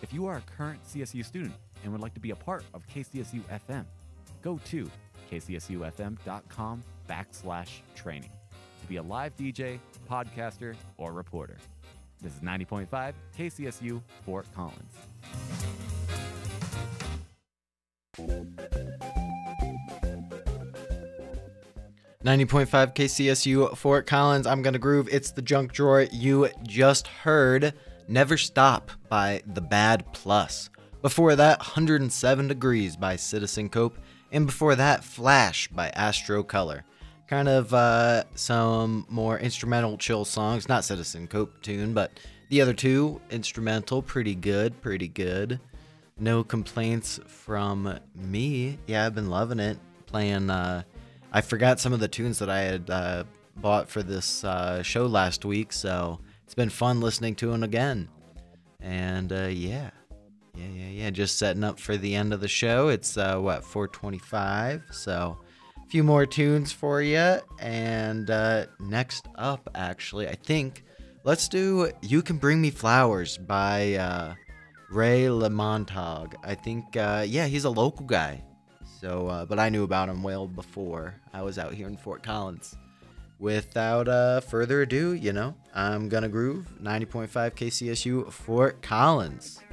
If you are a current CSU student and would like to be a part of KCSU FM, go to kcsufm.com/training to be a live DJ, podcaster, or reporter. This is 90.5 KCSU Fort Collins. .5 KCSU Fort Collins. I'm gonna groove. It's the junk drawer. You just heard Never Stop by The Bad Plus. Before that, 107 Degrees by Citizen Cope. And before that, Flash by Astro Color. Kind of some more instrumental chill songs. Not Citizen Cope tune, but the other two, instrumental, pretty good. No complaints from me. Yeah, I've been loving it. Playing, I forgot some of the tunes that I had bought for this show last week, so it's been fun listening to them again. And yeah, just setting up for the end of the show. It's 4:25, so a few more tunes for you. And next up, actually, I think let's do You Can Bring Me Flowers by Ray LaMontague. I think he's a local guy, so but I knew about him well before I was out here in Fort Collins. Without further ado, I'm gonna groove. 90.5 KCSU Fort Collins.